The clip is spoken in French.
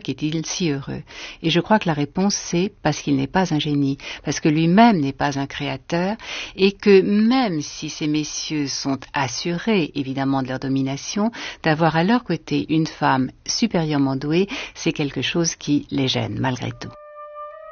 qu'est-il si heureux? Et je crois que la réponse c'est parce qu'il n'est pas un génie, parce que lui-même n'est pas un créateur, et que même si ces messieurs sont assurés évidemment de leur domination, d'avoir à leur côté une femme supérieurement douée, c'est quelque chose qui les gêne malgré tout.